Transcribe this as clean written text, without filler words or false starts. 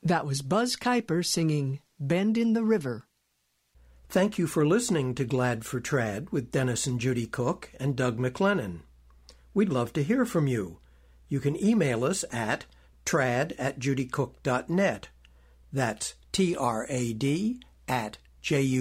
That was Buzz Kuiper singing Bend in the River. Thank you for listening to Glad for Trad with Dennis and Judy Cook and Doug McLennan. We'd love to hear from you. You can email us at trad@judycook.net. That's TRAD@JUDYCOOK.net.